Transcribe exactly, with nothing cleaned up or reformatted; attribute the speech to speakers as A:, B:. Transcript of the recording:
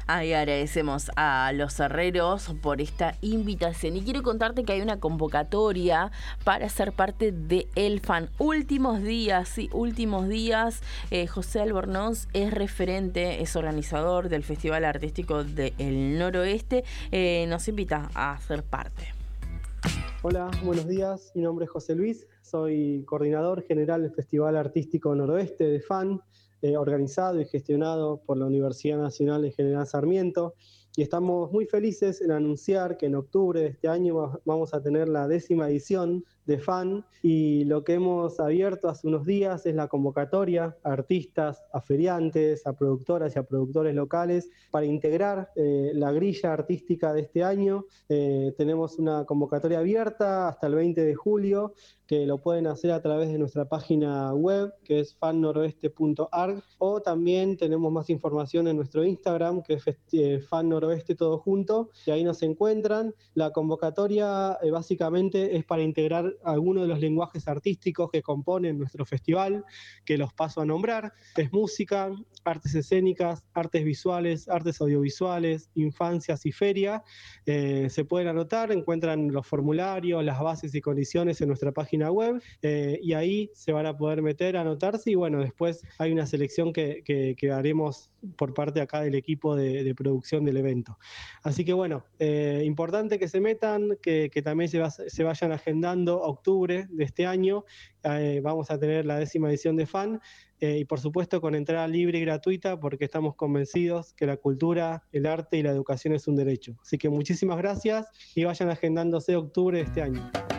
A: Ahí agradecemos a los herreros por esta invitación. Y quiero contarte que hay una convocatoria para ser parte de El Fan. Últimos días, sí, últimos días. Eh, José Albornoz es referente, es organizador del Festival Artístico del Noroeste. Eh, nos invita a ser parte.
B: Hola, buenos días. Mi nombre es José Luis. Soy coordinador general del Festival Artístico Noroeste de Fan, eh, organizado y gestionado por la Universidad Nacional de General Sarmiento. Y estamos muy felices en anunciar que en octubre de este año vamos a tener la décima edición de Fan, y lo que hemos abierto hace unos días es la convocatoria a artistas, a feriantes, a productoras y a productores locales para integrar eh, la grilla artística de este año. Eh, tenemos una convocatoria abierta hasta el veinte de julio, que lo pueden hacer a través de nuestra página web, que es fan noroeste punto org, o también tenemos más información en nuestro Instagram, que es eh, fan noroeste todo junto, y ahí nos encuentran. La convocatoria eh, básicamente es para integrar algunos de los lenguajes artísticos que componen nuestro festival, que los paso a nombrar. Es música, artes escénicas, artes visuales, artes audiovisuales, infancias y feria. Eh, se pueden anotar, encuentran los formularios, las bases y condiciones en nuestra página web, eh, y ahí se van a poder meter, anotarse, y bueno, después hay una selección que, que, que haremos por parte acá del equipo de, de producción del evento. Así que bueno, eh, importante que se metan, que, que también se, va, se vayan agendando octubre de este año. Eh, vamos a tener la décima edición de Fan, eh, y por supuesto con entrada libre y gratuita, porque estamos convencidos que la cultura, el arte y la educación es un derecho. Así que muchísimas gracias y vayan agendándose octubre de este año.